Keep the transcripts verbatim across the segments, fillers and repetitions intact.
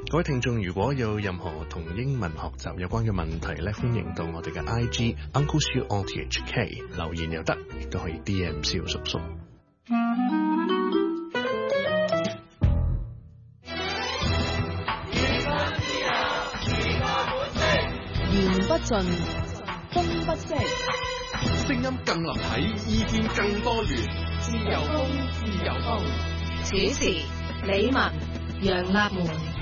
各位聽眾，如果有任何同英文學習有關嘅問題咧，歡迎到我哋嘅 I G Uncle Siu O T H K 留言又得，亦都可以 D M 蕭叔叔。 言不盡，風不息， 聲音更立體，意見更多元。自由風，自由風。 主持李文、楊立門。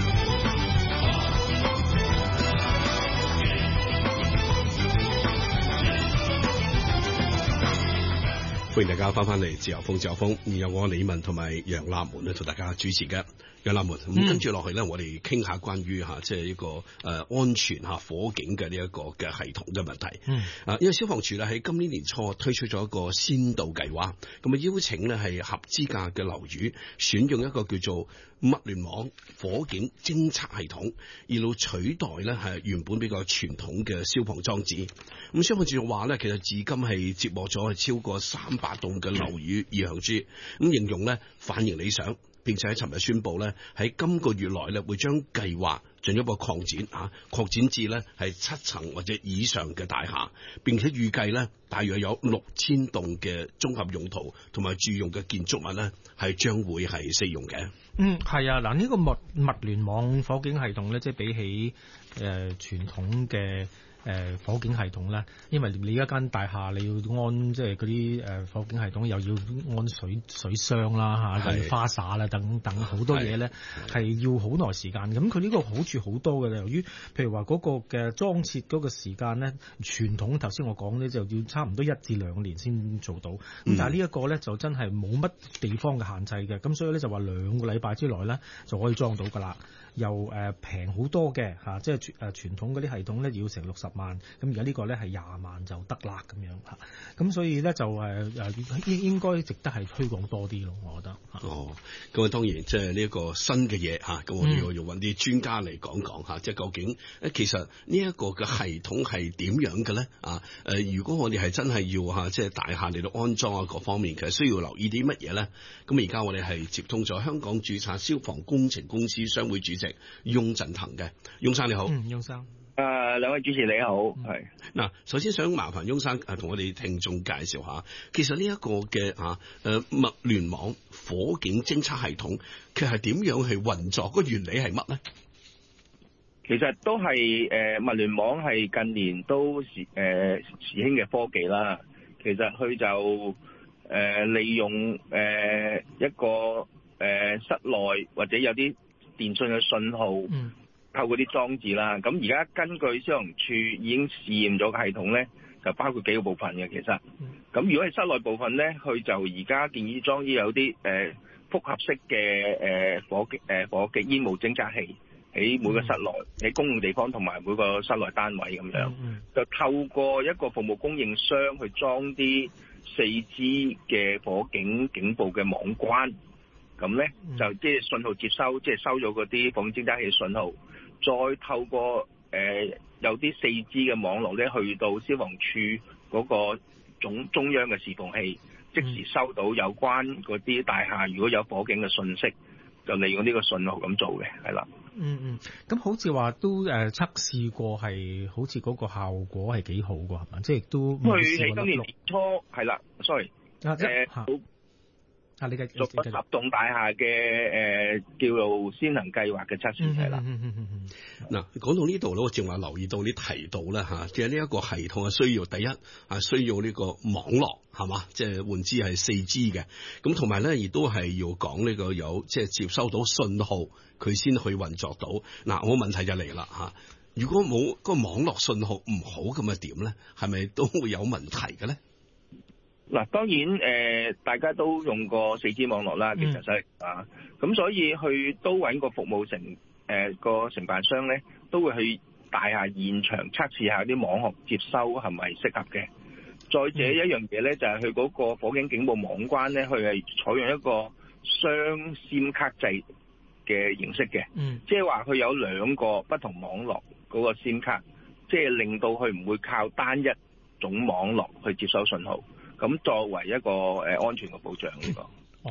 歡迎大家翻返嚟自由風，自由風，而有我李文同埋楊立門咧同大家主持嘅。楊立門，咁、嗯、跟住落去咧，我哋傾下關於嚇即係一個誒、呃、安全嚇火警嘅呢一個嘅系統嘅問題。嗯，啊，因為消防處咧喺今年年初推出咗一個先導計劃，咁啊邀請咧係合資格嘅樓宇選用一個叫做物聯網火警偵測系統，而到取代咧係原本比較傳統嘅消防裝置。咁消防處話咧，其實至今係接獲咗超過三百棟嘅樓宇意向書，咁形容咧反應理想。並且喺尋日宣布咧，喺今個月內咧會將計劃進一步擴展啊，擴展至咧係七層或者以上嘅大廈，並且預計咧大約有六千棟嘅綜合用途同埋住用嘅建築物咧係將會係適用嘅。 嗯，係啊，嗱、這、呢個物物聯網火警系統咧，即係比起誒傳統嘅。誒、呃、火警系統咧，因為你一間大廈你要安即係嗰啲誒火警系統，又要安水水箱啦嚇，又要花灑啦等等好多嘢咧，係要好耐時間。咁佢呢個好處好多嘅，由於譬如話嗰個嘅裝設嗰個時間咧，傳統頭先我講咧就要差唔多一至兩年先做到。咁、嗯、但係呢一個咧就真係冇乜地方嘅限制嘅，咁所以咧就話兩個禮拜之內咧就可以裝到㗎啦。又誒平好多嘅嚇，即係誒傳統嗰啲系統咧要成六十萬，咁而家呢個咧係廿萬就得啦咁樣嚇，咁所以咧就誒誒應應該值得係推廣多啲咯，我覺得。 哦，咁啊當然即係呢一個新嘅嘢嚇，咁我哋要要揾啲專家嚟講講嚇，即係究竟誒其實呢一個嘅系統係點樣嘅咧？啊誒，如果我哋係真係要嚇即係大廈嚟到安裝啊各方面，其實需要留意啲乜嘢咧？咁而家我哋係接通咗香港註冊消防工程公司商會主席翁振騰嘅。翁生你好。 嗯，翁生。 誒、呃，兩位主持你好，係、嗯。 嗱，首先想麻煩翁生誒同我哋聽眾介紹下，其實呢一個嘅嚇誒物聯網火警偵測系統，其實係點樣去運作？個原理係乜咧？ 其實都係誒、呃、物聯網係近年都時誒、呃、時興嘅科技啦。其實佢就誒、呃、利用誒、呃、一個誒、呃、室內或者有啲電信嘅信號，嗯、透過啲裝置啦。咁而家根據消防處已經試驗咗個系統咧，就包括幾個部分嘅。其實，咁、嗯、如果係室內部分咧，佢就而家建議裝置有啲誒、呃、複合式嘅誒、呃、火警誒、呃、火警煙霧偵測器喺每個室內，喺、嗯、公共地方同埋每個室內單位咁樣，嗯、就透過一個服務供應商去裝啲四 G 嘅火警警報嘅網關。咁咧、嗯、就即係信號接收，即係收咗嗰啲火警偵測器信號，再透過誒、呃、有啲四 G 嘅網絡咧，去到消防處嗰個總中央嘅視報器，即時收到有關嗰啲大廈如果有火警嘅信息，就利用呢個信號咁做嘅，係啦。 嗯嗯，咁好似話都誒、呃、測試過係，好似嗰個效果係幾好㗎，係嘛？即係都佢喺今年年初係啦 ，sorry，誒、呃。 啊！你嘅做咗十棟大廈嘅誒叫做先行計劃嘅測試係啦。 嗱，講到呢度咧，我正話留意到你提到咧嚇，即係呢一個系統係需要第一啊需要呢個網絡係嘛，即係換之係四 G 嘅，咁同埋咧亦都係要講呢個有即係接收到信號佢先去運作到。嗱，我問題就嚟啦嚇，如果冇個網絡信號唔好咁啊點咧？係咪都會有問題嘅咧？ 嗱，當然誒、呃，大家都用過四 G 網絡啦，其實係、嗯、啊，咁所以去都揾個服務承誒個承辦商咧，都會去大廈現場測試下啲網絡接收係咪適合嘅。再者一樣嘢咧，就係佢嗰個火警警報網關咧，佢係採用一個雙 SIM 卡制嘅形式嘅，嗯，即係話佢有兩個不同網絡嗰個 SIM 卡，即係令到佢唔會靠單一種網絡去接收信號。咁作為一個誒安全嘅保障呢個。 哦，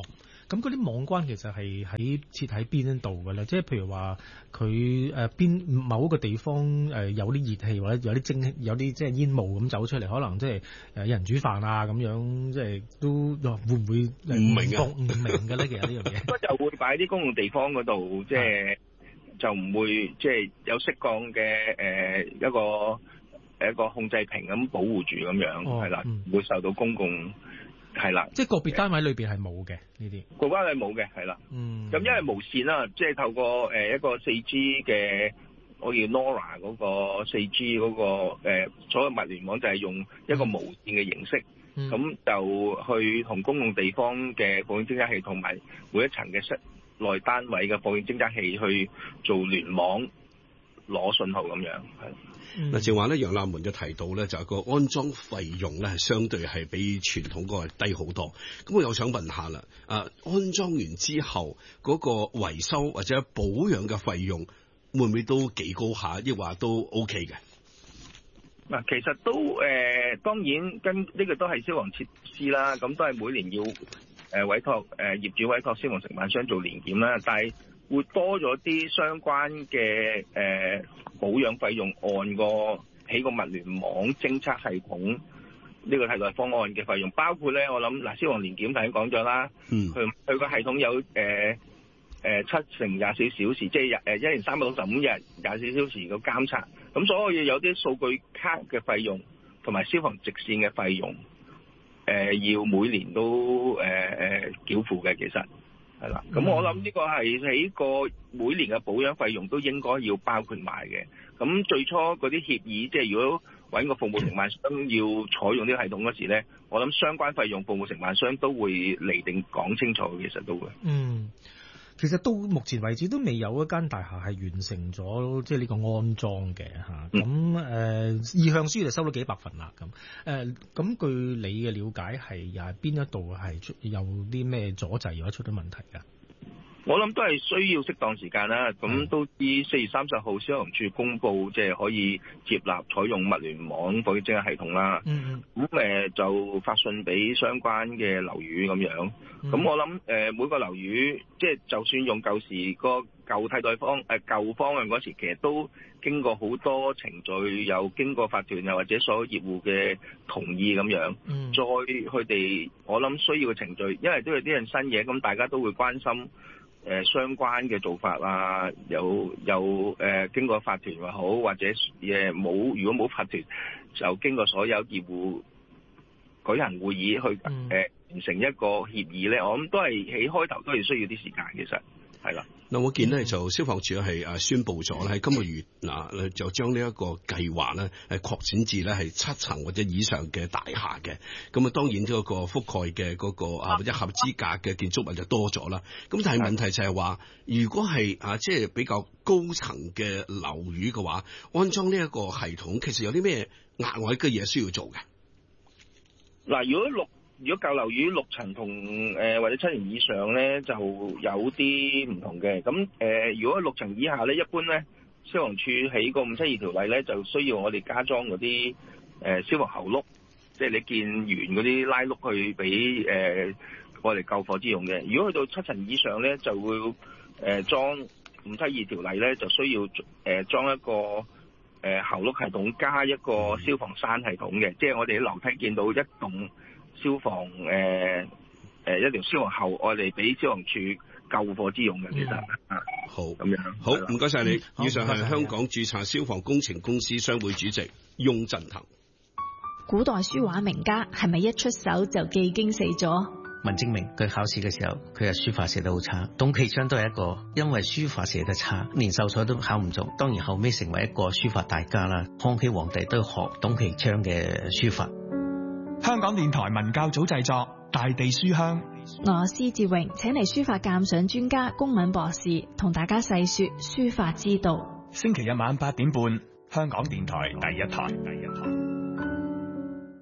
咁嗰啲網關其實係喺設喺邊度嘅咧？即係譬如話佢誒邊某一個地方誒有啲熱氣或者有啲蒸有啲即係煙霧咁走出嚟，可能即係誒有人煮飯啊咁樣，即係都會唔會唔明嘅唔明嘅咧？其實呢樣嘢， 不過就會擺喺啲公共地方嗰度，即係就唔會即係有適當嘅誒一個。一個控制屏咁保護住咁樣，係啦、哦，唔、嗯、會受到公共係啦。即係個別單位裏邊係冇嘅呢啲，個單位冇嘅係啦。嗯，咁因為無線啦，即係透過誒一個四 G 嘅，我叫 Nora 嗰個四 G 嗰個誒所謂物聯網就係用一個無線嘅形式，咁、嗯、就去同公共地方嘅報警偵測器同埋每一層嘅室內單位嘅報警偵測器去做聯網攞信號咁樣係。 嗱、嗯，正話咧，楊立門就提到咧，就係個安裝費用咧，係相對係比傳統嗰個低好多。咁我又想問下啦，啊，安裝完之後嗰、嗰個維修或者保養嘅費用會唔會都幾高下？抑或都 OK 嘅？ 嗱，其實都誒、呃，當然跟呢、呢個都係消防設施啦，咁都係每年要誒委託誒、呃、業主委託消防承辦商做年檢啦，但係會多咗啲相關嘅誒、呃、保養費用，按個起個物聯網偵測系統呢個替代方案嘅費用，包括咧我諗嗱消防年檢頭先講咗啦，佢佢個系統有誒誒、呃呃、七乘廿四小時，即係誒一年三百六十五日廿四小時嘅監測，咁所以有啲數據卡嘅費用同埋消防直線嘅費用，誒、呃、要每年都誒誒繳付嘅，其實。係啦，咁我諗呢個係喺個每年嘅保養費用都應該要包括埋嘅。咁最初嗰啲協議，即係如果揾個服務承辦商要採用呢個系統嗰時咧，我諗相關費用服務承辦商都會釐定講清楚，其實都會。嗯。 其實到目前為止都未有一間大廈係完成咗即係呢個安裝嘅嚇，咁誒、呃、意向書就收咗幾百份啦，咁誒咁據你嘅了解係又係邊一度係出有啲咩阻滯或者出咗問題㗎？ 我諗都係需要適當時間啦，咁都知四月三十號消防處公佈即係可以接納採用物聯網報警偵測系統啦。嗯咁誒、呃、就發信俾相關嘅樓宇咁樣。咁、嗯、我諗誒、呃、每個樓宇即係就算用舊時個舊替代方誒、呃、舊方案嗰時，其實都經過好多程序，又經過法團又或者所有業戶嘅同意咁樣。嗯。再佢哋我諗需要嘅程序，因為都有啲人新嘢，咁大家都會關心。誒、呃、相關嘅做法啊，有有誒、呃、經過法團又好，或者誒冇，如果冇法團，就經過所有業戶舉行會議去誒、呃、完成一個協議咧。我諗都係喺開頭都係需要啲時間，其實係啦。嗱， 我見咧就消防處係誒宣布咗咧，喺今個月嗱就將呢一個計劃咧係擴展至咧係七層或者以上嘅大廈嘅。咁啊，當然呢個覆蓋嘅嗰個啊或者合資格嘅建築物就多咗啦。咁但係問題就係話，如果係啊即係比較高層嘅樓宇嘅話，安裝呢一個系統，其實有啲咩額外嘅嘢需要做嘅？ 嗱，如果六如果舊樓宇六層同誒、呃、或者七層以上咧，就有啲唔同嘅。咁誒、呃，如果六層以下咧，一般咧消防處喺個五七二條例咧，就需要我哋加裝嗰啲誒消防喉轆，即係你見完嗰啲拉轆去俾誒、呃、我哋救火之用嘅。如果去到七層以上咧，就會誒、呃、裝五七二條例咧，就需要誒、呃、裝一個誒、呃、喉轆系統加一個消防閂系統嘅，即係我哋喺樓梯見到一棟。消防誒誒、呃呃、一條消防喉，我哋俾消防處救火之用嘅，其實啊、嗯， 好咁樣， 好唔該晒你。以上係香港謝謝註冊消防工程公司商會主席翁振騰。 古代書畫名家係咪一出手就技驚四座？ 文徵明佢考試嘅時候，佢嘅書法寫得好差。董其昌都係一個因為書法寫得差，連秀才都考唔中。當然後尾成為一個書法大家啦。康熙皇帝都學董其昌嘅書法。 香港電台文教組製作《大地書香》， 我施志榮請嚟書法鑑賞專家龔敏博士同大家細說書法之道。 星期日晚八點半，香港電台第一台。第一台。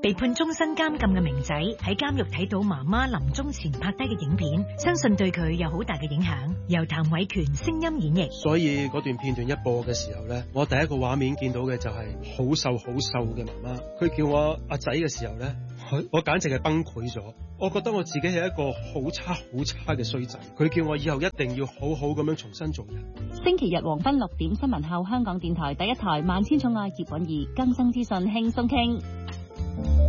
被判終身監禁嘅明仔喺監獄睇到媽媽臨終前拍低嘅影片，相信對佢有好大嘅影響。由譚偉權聲音演繹。 所以嗰段片段一播嘅時候呢，我第一個畫面見到嘅就係好瘦好瘦嘅媽媽。佢叫我阿仔嘅時候呢，我簡直係崩潰咗。我覺得我自己係一個好差好差嘅衰仔。佢叫我以後一定要好好咁樣重新做人。 星期日黃昏六點新聞後，香港電台第一台萬千寵愛葉韻儀更新資訊輕鬆傾。